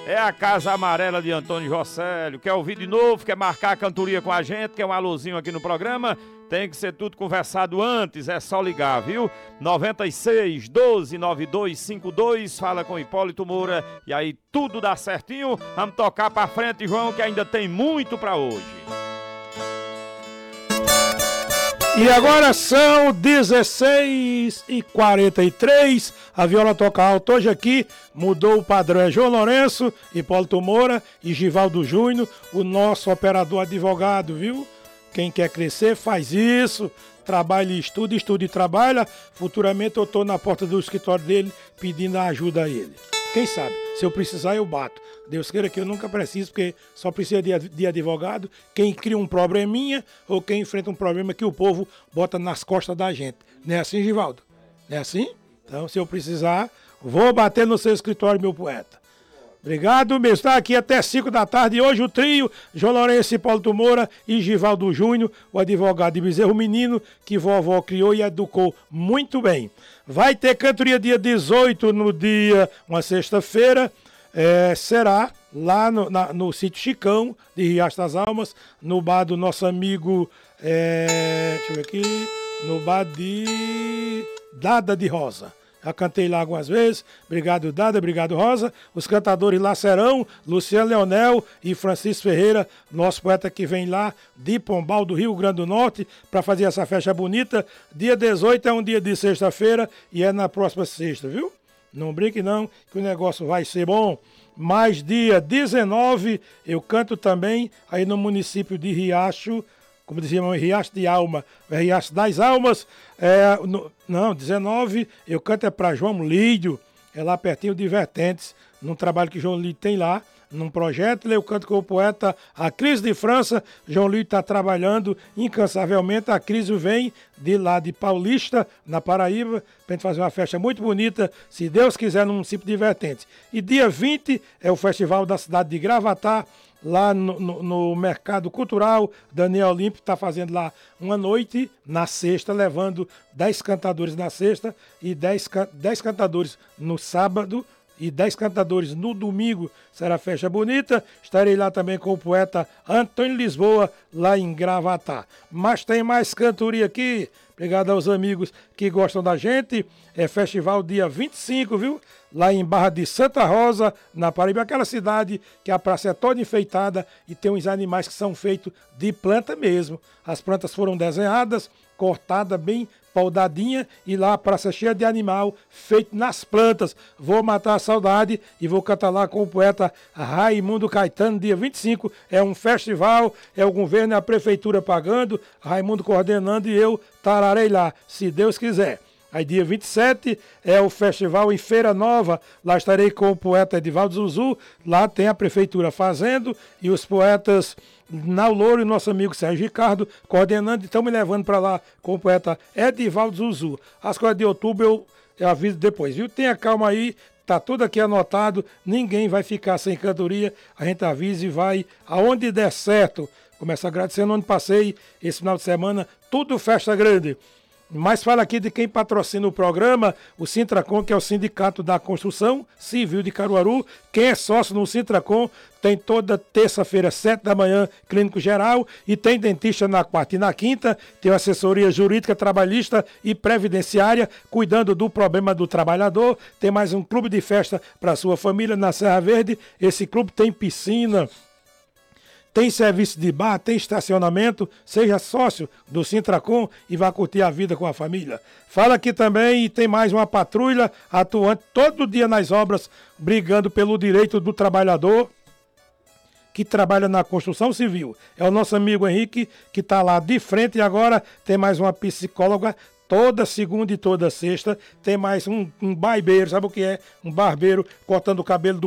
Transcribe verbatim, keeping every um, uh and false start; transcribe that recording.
é a Casa Amarela de Antônio Jocélio. Quer ouvir de novo, quer marcar a cantoria com a gente, quer um alôzinho aqui no programa? Tem que ser tudo conversado antes, é só ligar, viu? noventa e seis, doze, noventa e dois, cinquenta e dois, fala com Hipólito Moura e aí tudo dá certinho. Vamos tocar pra frente, João, que ainda tem muito pra hoje. E agora são dezesseis e quarenta e três, a viola toca alto hoje aqui, mudou o padrão, é João Lourenço, Hipólito Moura e Givaldo Júnior, o nosso operador advogado, viu? Quem quer crescer faz isso, trabalha e estuda, estuda e trabalha, futuramente eu estou na porta do escritório dele pedindo a ajuda a ele. Quem sabe, se eu precisar eu bato. Deus queira que eu nunca preciso, porque só precisa de, de advogado quem cria um probleminha ou quem enfrenta um problema que o povo bota nas costas da gente. Não é assim, Givaldo? Não é assim? Então, se eu precisar, vou bater no seu escritório, meu poeta. Obrigado, mesmo. Está aqui até cinco da tarde. E hoje o trio, João Lourenço, Hipólito Moura e Givaldo Júnior, o advogado de Bezerro Menino, que vovó criou e educou muito bem. Vai ter cantoria dia dezoito, no dia, uma sexta-feira. É, será lá no, na, no sítio Chicão, de Riacho das Almas, no bar do nosso amigo, é, deixa eu ver aqui, no bar de Dada de Rosa. Já cantei lá algumas vezes, obrigado Dada, obrigado Rosa. Os cantadores lá serão Luciano Leonel e Francisco Ferreira, nosso poeta que vem lá de Pombal, do Rio Grande do Norte, para fazer essa festa bonita. Dia dezoito é um dia de sexta-feira e é na próxima sexta, viu? Não brinque não, que o negócio vai ser bom. Mas dia dezenove eu canto também aí no município de Riacho, como dizia, Riacho de Alma, Riacho das Almas. É, no, não, dezenove eu canto é para João Lídio, é lá pertinho de Vertentes, num trabalho que João Lídio tem lá, num projeto. Eu canto com o poeta A Cris de França. João Lídio está trabalhando incansavelmente. A Cris vem de lá de Paulista, na Paraíba, para a gente fazer uma festa muito bonita, se Deus quiser, no município de Vertentes. E dia vinte é o festival da cidade de Gravatá, lá no, no, no Mercado Cultural. Daniel Olímpio está fazendo lá uma noite na sexta, levando dez cantadores na sexta e dez, dez cantadores no sábado e dez cantadores no domingo. Será festa bonita. Estarei lá também com o poeta Antônio Lisboa, lá em Gravatá. Mas tem mais cantoria aqui. Obrigado aos amigos que gostam da gente. É festival dia vinte e cinco, viu? Lá em Barra de Santa Rosa, na Paraíba, aquela cidade que a praça é toda enfeitada e tem uns animais que são feitos de planta mesmo. As plantas foram desenhadas, cortada bem paudadinha, e lá a praça cheia de animal feito nas plantas. Vou matar a saudade e vou cantar lá com o poeta Raimundo Caetano, dia vinte e cinco. É um festival, é o governo e a prefeitura pagando, Raimundo coordenando e eu tararei lá, se Deus quiser. Aí dia vinte e sete é o festival em Feira Nova, lá estarei com o poeta Edivaldo Zuzu, lá tem a prefeitura fazendo e os poetas Naulouro e nosso amigo Sérgio Ricardo coordenando, e estão me levando para lá com o poeta Edivaldo Zuzu. As coisas de outubro eu, eu aviso depois, viu? Tenha calma aí, tá tudo aqui anotado, ninguém vai ficar sem cantoria, a gente avisa e vai aonde der certo. Começo agradecendo onde passei esse final de semana, tudo festa grande. Mas fala aqui de quem patrocina o programa, o Sintracom, que é o Sindicato da Construção Civil de Caruaru. Quem é sócio no Sintracom tem toda terça-feira, sete da manhã, clínico geral, e tem dentista na quarta e na quinta, tem assessoria jurídica, trabalhista e previdenciária, cuidando do problema do trabalhador. Tem mais um clube de festa para sua família na Serra Verde. Esse clube tem piscina, tem serviço de bar, tem estacionamento. Seja sócio do Sintracom e vá curtir a vida com a família. Fala aqui também, e tem mais uma patrulha atuante todo dia nas obras, brigando pelo direito do trabalhador que trabalha na construção civil. É o nosso amigo Henrique, que está lá de frente. E agora tem mais uma psicóloga. Toda segunda e toda sexta tem mais um, um barbeiro, sabe o que é? Um barbeiro cortando o cabelo do